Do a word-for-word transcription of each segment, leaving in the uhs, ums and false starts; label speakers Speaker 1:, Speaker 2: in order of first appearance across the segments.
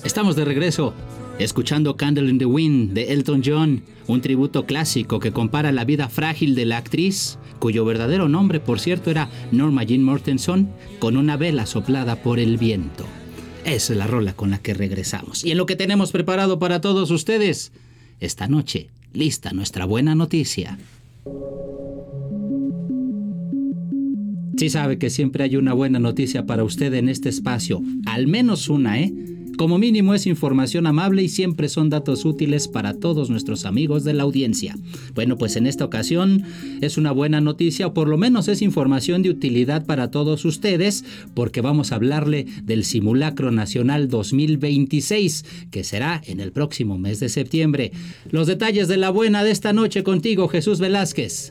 Speaker 1: Estamos de regreso, escuchando Candle in the Wind de Elton John, un tributo clásico que compara la vida frágil de la actriz, cuyo verdadero nombre, por cierto, era Norma Jean Mortenson, con una vela soplada por el viento. Esa es la rola con la que regresamos. Y en lo que tenemos preparado para todos ustedes, esta noche, lista nuestra buena noticia. Sí sabe que siempre hay una buena noticia para usted en este espacio, al menos una, ¿eh? Como mínimo es información amable y siempre son datos útiles para todos nuestros amigos de la audiencia. Bueno, pues en esta ocasión es una buena noticia, o por lo menos es información de utilidad para todos ustedes, porque vamos a hablarle del Simulacro Nacional dos mil veintiséis, que será en el próximo mes de septiembre. Los detalles de la buena de esta noche contigo, Jesús Velázquez.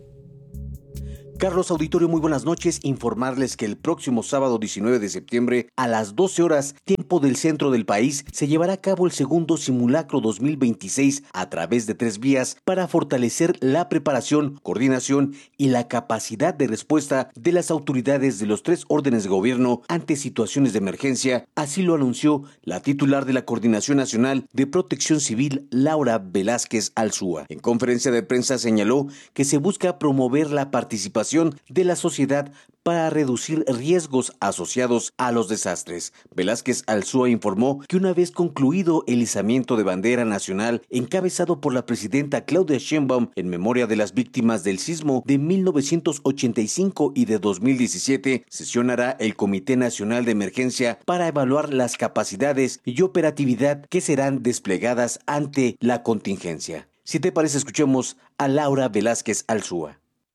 Speaker 2: Carlos Auditorio, muy buenas noches. Informarles que el próximo sábado diecinueve de septiembre a las doce horas, tiempo del centro del país, se llevará a cabo el segundo Simulacro dos mil veintiséis a través de tres vías para fortalecer la preparación, coordinación y la capacidad de respuesta de las autoridades de los tres órdenes de gobierno ante situaciones de emergencia. Así lo anunció la titular de la Coordinación Nacional de Protección Civil, Laura Velázquez Alzúa. En conferencia de prensa señaló que se busca promover la participación de la sociedad para reducir riesgos asociados a los desastres. Velázquez Alzúa informó que una vez concluido el izamiento de bandera nacional encabezado por la presidenta Claudia Sheinbaum en memoria de las víctimas del sismo de mil novecientos ochenta y cinco y de dos mil diecisiete, sesionará el Comité Nacional de Emergencia para evaluar las capacidades y operatividad que serán desplegadas ante la contingencia. Si te parece, escuchemos a Laura Velázquez Alzúa.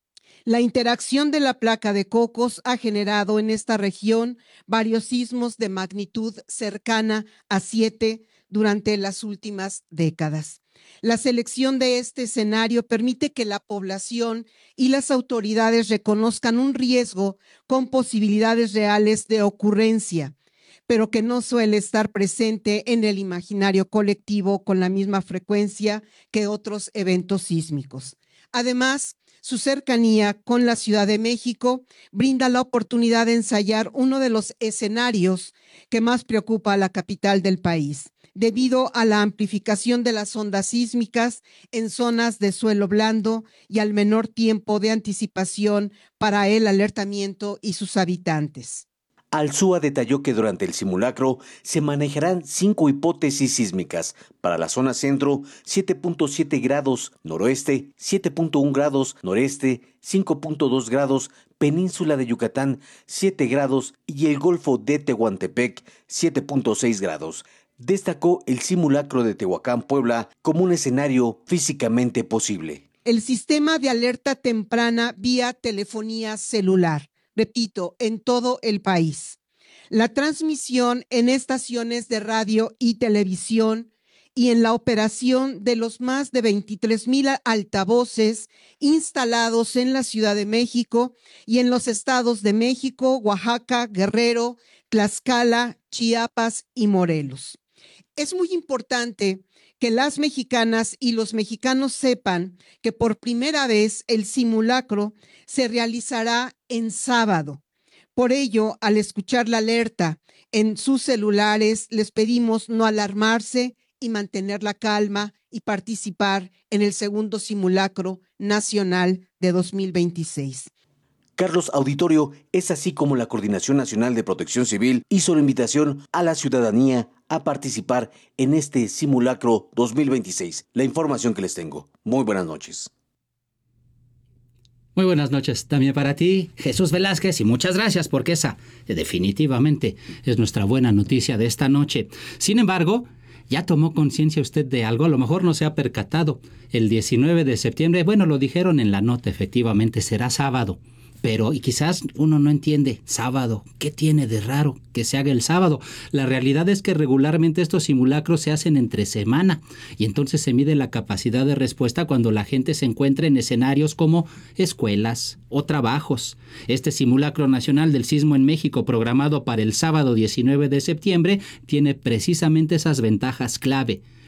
Speaker 3: La interacción de la placa de Cocos ha generado en esta región varios sismos de magnitud cercana a siete durante las últimas décadas. La selección de este escenario permite que la población y las autoridades reconozcan un riesgo con posibilidades reales de ocurrencia, pero que no suele estar presente en el imaginario colectivo con la misma frecuencia que otros eventos sísmicos. Además, su cercanía con la Ciudad de México brinda la oportunidad de ensayar uno de los escenarios que más preocupa a la capital del país, debido a la amplificación de las ondas sísmicas en zonas de suelo blando y al menor tiempo de anticipación para el alertamiento y sus habitantes.
Speaker 2: Alzúa detalló que durante el simulacro se manejarán cinco hipótesis sísmicas. Para la zona centro, siete punto siete grados noroeste, siete punto uno grados noreste, cinco punto dos grados, península de Yucatán, siete grados y el Golfo de Tehuantepec, siete punto seis grados. Destacó el simulacro de Tehuacán, Puebla, como un escenario físicamente posible.
Speaker 3: El sistema de alerta temprana vía telefonía celular. Repito, en todo el país. La transmisión en estaciones de radio y televisión y en la operación de los más de veintitrés mil altavoces instalados en la Ciudad de México y en los estados de México, Oaxaca, Guerrero, Tlaxcala, Chiapas y Morelos. Es muy importante que las mexicanas y los mexicanos sepan que por primera vez el simulacro se realizará en sábado. Por ello, al escuchar la alerta en sus celulares, les pedimos no alarmarse y mantener la calma y participar en el segundo simulacro nacional de dos mil veintiséis.
Speaker 2: Carlos Auditorio, es así como la Coordinación Nacional de Protección Civil hizo la invitación a la ciudadanía a participar en este simulacro dos mil veintiséis. La información que les tengo. Muy buenas noches.
Speaker 1: Muy buenas noches también para ti, Jesús Velázquez, y muchas gracias porque esa definitivamente es nuestra buena noticia de esta noche. Sin embargo, ¿ya tomó conciencia usted de algo? A lo mejor no se ha percatado. El diecinueve de septiembre, bueno, lo dijeron en la nota, efectivamente será sábado. Pero, y quizás uno no entiende, sábado, ¿qué tiene de raro que se haga el sábado? La realidad es que regularmente estos simulacros se hacen entre semana y entonces se mide la capacidad de respuesta cuando la gente se encuentra en escenarios como escuelas o trabajos. Este simulacro nacional del sismo en México, programado para el sábado diecinueve de septiembre, tiene precisamente esas ventajas clave.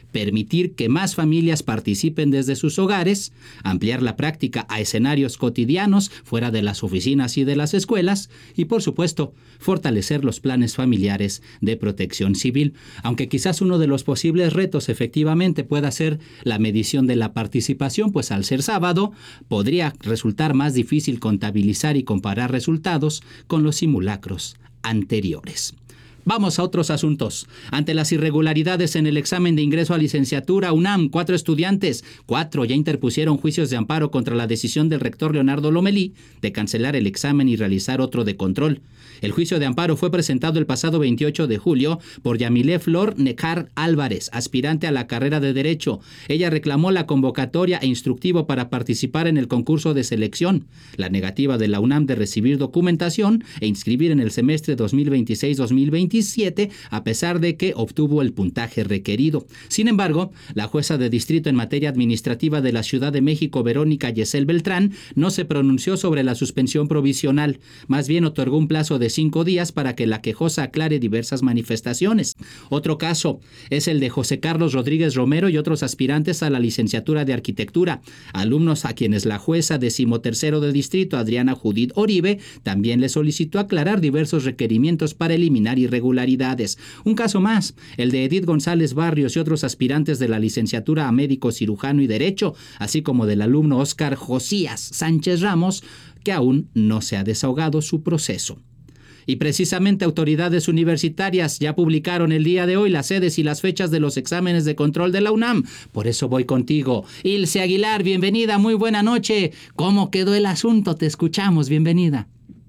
Speaker 1: permitir que más familias participen desde sus hogares, ampliar la práctica a escenarios cotidianos fuera de las oficinas y de las escuelas y, por supuesto, fortalecer los planes familiares de protección civil, aunque quizás uno de los posibles retos efectivamente pueda ser la medición de la participación, pues al ser sábado podría resultar más difícil contabilizar y comparar resultados con los simulacros anteriores. Vamos a otros asuntos. Ante las irregularidades en el examen de ingreso a licenciatura UNAM, cuatro estudiantes, cuatro ya interpusieron juicios de amparo contra la decisión del rector Leonardo Lomelí de cancelar el examen y realizar otro de control. El juicio de amparo fue presentado el pasado veintiocho de julio por Yamilé Flor Necar Álvarez, aspirante a la carrera de Derecho. Ella reclamó la convocatoria e instructivo para participar en el concurso de selección, la negativa de la UNAM de recibir documentación e inscribir en el semestre dos mil veintiséis dos mil veintisiete, a pesar de que obtuvo el puntaje requerido. Sin embargo, la jueza de distrito en materia administrativa de la Ciudad de México, Verónica Yesel Beltrán, no se pronunció sobre la suspensión provisional. Más bien otorgó un plazo de cinco días para que la quejosa aclare diversas manifestaciones. Otro caso es el de José Carlos Rodríguez Romero y otros aspirantes a la licenciatura de Arquitectura, alumnos a quienes la jueza decimotercero de distrito, Adriana Judith Oribe, también le solicitó aclarar diversos requerimientos para eliminar irregularidades. Un caso más, el de Edith González Barrios y otros aspirantes de la licenciatura a Médico Cirujano y Derecho, así como del alumno Óscar Josías Sánchez Ramos, que aún no se ha desahogado su proceso. Y precisamente autoridades universitarias ya publicaron el día de hoy las sedes y las fechas de los exámenes de control de la UNAM. Por eso voy contigo. Ilse Aguilar, bienvenida, muy buena noche. ¿Cómo quedó el asunto? Te escuchamos, bienvenida.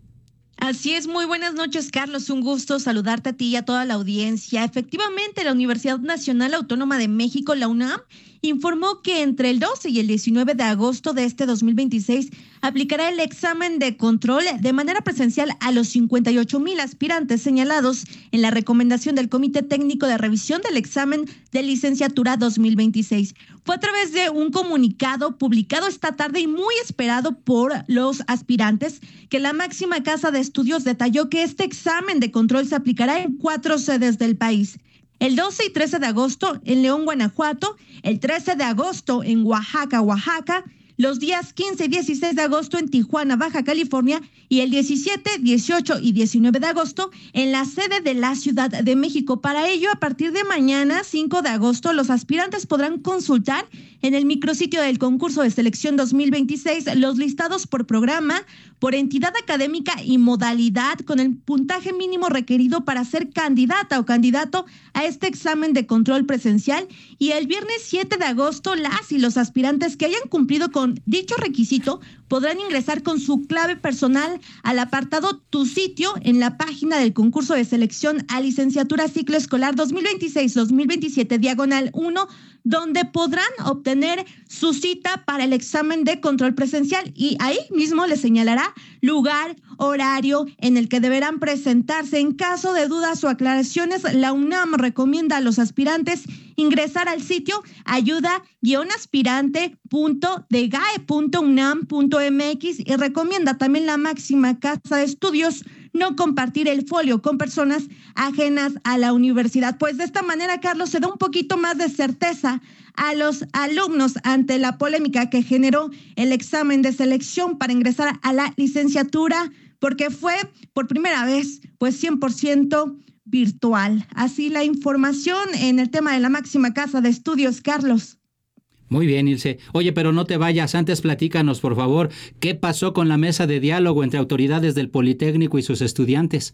Speaker 4: Así es, muy buenas noches, Carlos. Un gusto saludarte a ti y a toda la audiencia. Efectivamente, la Universidad Nacional Autónoma de México, la UNAM, informó que entre el doce y el diecinueve de agosto de este dos mil veintiséis aplicará el examen de control de manera presencial a los cincuenta y ocho mil aspirantes señalados en la recomendación del Comité Técnico de Revisión del Examen de Licenciatura dos mil veintiséis. Fue a través de un comunicado publicado esta tarde y muy esperado por los aspirantes que la máxima casa de estudios detalló que este examen de control se aplicará en cuatro sedes del país. El doce y trece de agosto en León, Guanajuato, el trece de agosto en Oaxaca, Oaxaca, los días quince y dieciséis de agosto en Tijuana, Baja California, y el diecisiete, dieciocho y diecinueve de agosto en la sede de la Ciudad de México. Para ello, a partir de mañana, cinco de agosto, los aspirantes podrán consultar en el micrositio del concurso de selección dos mil veintiséis los listados por programa, por entidad académica y modalidad con el puntaje mínimo requerido para ser candidata o candidato a este examen de control presencial. Y el viernes siete de agosto, las y los aspirantes que hayan cumplido con dicho requisito podrán ingresar con su clave personal al apartado Tu Sitio en la página del concurso de selección a licenciatura ciclo escolar dos mil veintiséis dos mil veintisiete diagonal uno, donde podrán obtener su cita para el examen de control presencial y ahí mismo les señalará lugar, horario en el que deberán presentarse. En caso de dudas o aclaraciones, la UNAM recomienda a los aspirantes ingresar al sitio ayuda aspirante punto degae punto unam punto mx y recomienda también la máxima casa de estudios no compartir el folio con personas ajenas a la universidad. Pues de esta manera, Carlos, se da un poquito más de certeza a los alumnos ante la polémica que generó el examen de selección para ingresar a la licenciatura, porque fue por primera vez, pues cien por ciento virtual. Así la información en el tema de la máxima casa de estudios, Carlos.
Speaker 1: Muy bien, Ilse. Oye, pero no te vayas, antes platícanos, por favor, ¿qué pasó con la mesa de diálogo entre autoridades del Politécnico y sus estudiantes?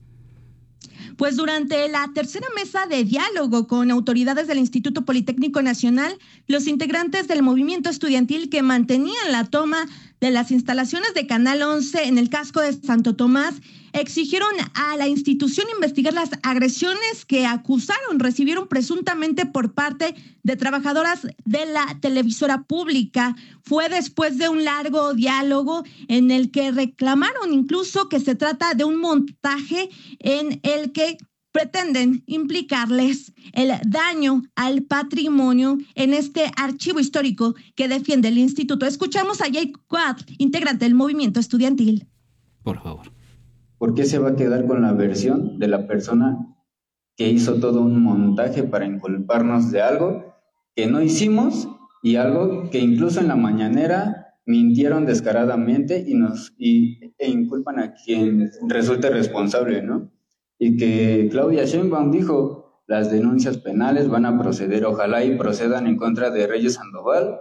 Speaker 4: Pues durante la tercera mesa de diálogo con autoridades del Instituto Politécnico Nacional, los integrantes del movimiento estudiantil que mantenían la toma de las instalaciones de Canal once en el casco de Santo Tomás exigieron a la institución investigar las agresiones que acusaron recibieron presuntamente por parte de trabajadoras de la televisora pública. Fue después de un largo diálogo en el que reclamaron incluso que se trata de un montaje en el que pretenden implicarles el daño al patrimonio en este archivo histórico que defiende el instituto. Escuchamos a Jay Quad, integrante del movimiento estudiantil.
Speaker 1: Por favor.
Speaker 5: ¿Por qué se va a quedar con la versión de la persona que hizo todo un montaje para inculparnos de algo que no hicimos y algo que incluso en la mañanera mintieron descaradamente y nos y, e inculpan a quien resulte responsable, ¿no? Y que Claudia Sheinbaum dijo, las denuncias penales van a proceder, ojalá y procedan en contra de Reyes Sandoval.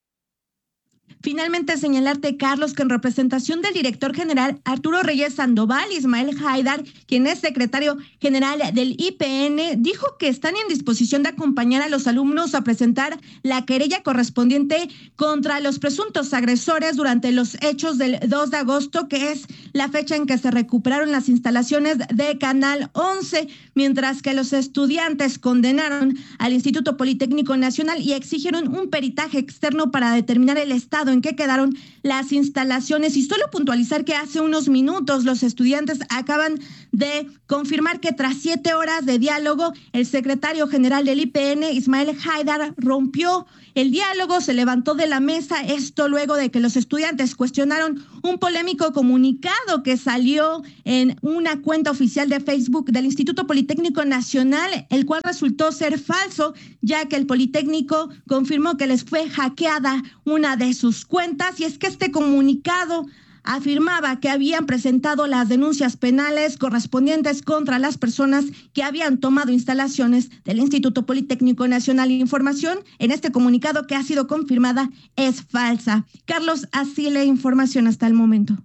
Speaker 4: Finalmente, señalarte, Carlos, que en representación del director general Arturo Reyes Sandoval, Ismael Haidar, quien es secretario general del I P N, dijo que están en disposición de acompañar a los alumnos a presentar la querella correspondiente contra los presuntos agresores durante los hechos del dos de agosto, que es la fecha en que se recuperaron las instalaciones de Canal once, mientras que los estudiantes condenaron al Instituto Politécnico Nacional y exigieron un peritaje externo para determinar el estado en qué quedaron las instalaciones. Y solo puntualizar que hace unos minutos los estudiantes acaban de confirmar que tras siete horas de diálogo, el secretario general del I P N, Ismael Haidar, rompió el diálogo, se levantó de la mesa, esto luego de que los estudiantes cuestionaron un polémico comunicado que salió en una cuenta oficial de Facebook del Instituto Politécnico Nacional, el cual resultó ser falso, ya que el Politécnico confirmó que les fue hackeada una de sus cuentas, y es que este comunicado afirmaba que habían presentado las denuncias penales correspondientes contra las personas que habían tomado instalaciones del Instituto Politécnico Nacional. Información en este comunicado que ha sido confirmada es falsa. Carlos, así la información hasta el momento.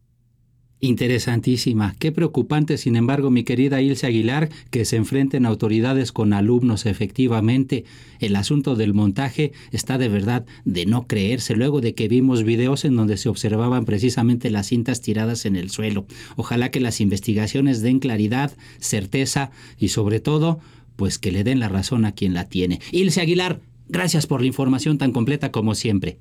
Speaker 1: Interesantísima. Qué preocupante, sin embargo, mi querida Ilse Aguilar, que se enfrenten autoridades con alumnos. Efectivamente, el asunto del montaje está de verdad de no creerse, luego de que vimos videos en donde se observaban precisamente las cintas tiradas en el suelo. Ojalá que las investigaciones den claridad, certeza y sobre todo, pues que le den la razón a quien la tiene. Ilse Aguilar, gracias por la información tan completa como siempre.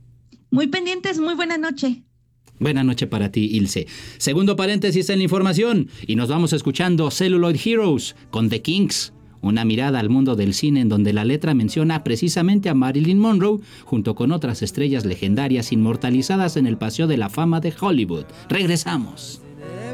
Speaker 4: Muy pendientes, muy buena noche.
Speaker 1: Buena noche para ti, Ilse. Segundo paréntesis en la información y nos vamos escuchando Celluloid Heroes con The Kinks. Una mirada al mundo del cine en donde la letra menciona precisamente a Marilyn Monroe junto con otras estrellas legendarias inmortalizadas en el Paseo de la Fama de Hollywood. Regresamos.